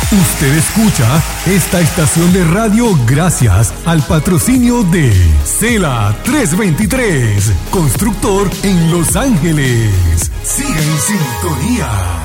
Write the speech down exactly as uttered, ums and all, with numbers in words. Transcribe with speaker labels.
Speaker 1: Usted escucha esta estación de radio gracias al patrocinio de Cela trescientos veintitrés, constructor en Los Ángeles. Siga en sintonía.